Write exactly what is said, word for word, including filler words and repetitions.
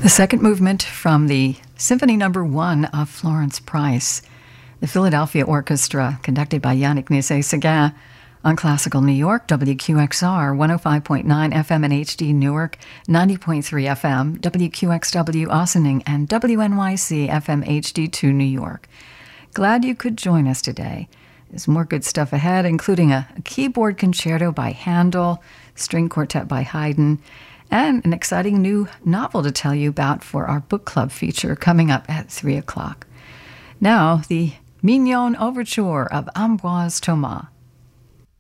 The second movement from the Symphony Number One of Florence Price, the Philadelphia Orchestra, conducted by Yannick Nézet-Séguin, on Classical New York, W Q X R, one oh five point nine F M and H D Newark, ninety point three F M, W Q X W Ossining, and W N Y C F M H D two New York. Glad you could join us today. There's more good stuff ahead, including a, a keyboard concerto by Handel, string quartet by Haydn, and an exciting new novel to tell you about for our book club feature coming up at three o'clock. Now, the Mignon Overture of Ambroise Thomas.